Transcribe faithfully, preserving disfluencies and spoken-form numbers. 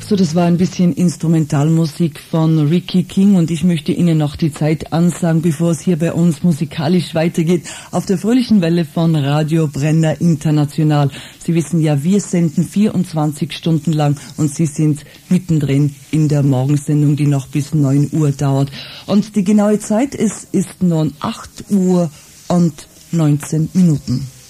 So, das war ein bisschen Instrumentalmusik von Ricky King und ich möchte Ihnen noch die Zeit ansagen, bevor es hier bei uns musikalisch weitergeht, auf der fröhlichen Welle von Radio Brenner International. Sie wissen ja, wir senden vierundzwanzig Stunden lang und Sie sind mittendrin in der Morgensendung, die noch bis neun Uhr dauert. Und die genaue Zeit ist, ist nun acht Uhr und neunzehn Minuten.